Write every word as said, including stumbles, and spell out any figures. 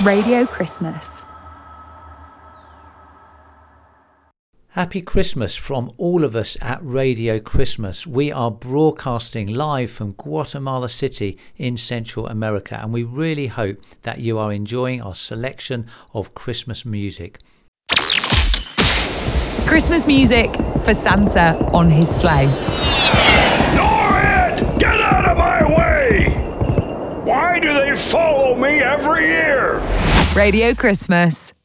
Radio Christmas. Happy Christmas from all of us at Radio Christmas. We are broadcasting live from Guatemala City in Central America, and we really hope that you are enjoying our selection of Christmas music. Christmas music for Santa on his sleigh. Norrid! Get out of my way! Why do they follow me every year? Radio Christmas.